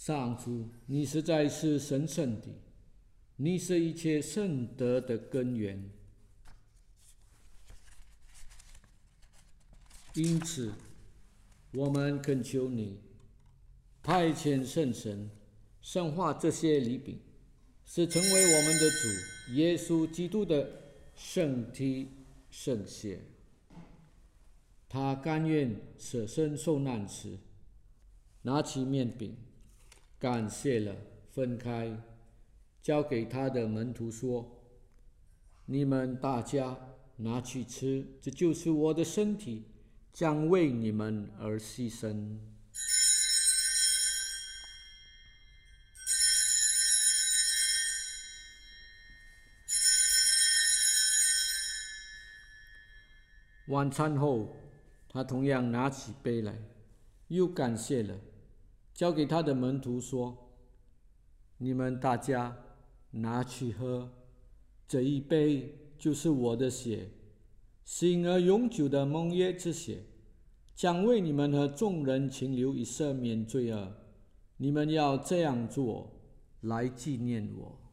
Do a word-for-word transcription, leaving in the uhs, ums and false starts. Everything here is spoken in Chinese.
上主，你实在是神圣的，你是一切圣德的根源。因此，我们恳求你派遣圣神，圣化这些礼饼，使成为我们的主耶稣基督的圣体圣血。他甘愿舍身受难时，拿起面饼，感谢了，分开，交给他的门徒说：“你们大家拿去吃，这就是我的身体，将为你们而牺牲。”晚餐后，他同样拿起杯来，又感谢了，交给他的门徒说：“你们大家拿去喝，这一杯就是我的血，新而永久的盟约之血，将为你们和众人请留以赦免罪恶。你们要这样做，来纪念我。”